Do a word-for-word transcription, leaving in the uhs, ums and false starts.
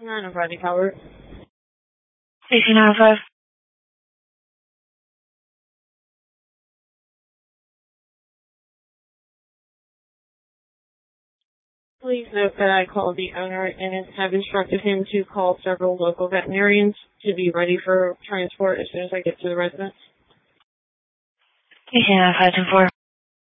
nine oh five Calvert. Station nine oh five. Please note that I called the owner and have instructed him to call several local veterinarians to be ready for transport as soon as I get to the residence. Station nine oh five ten four.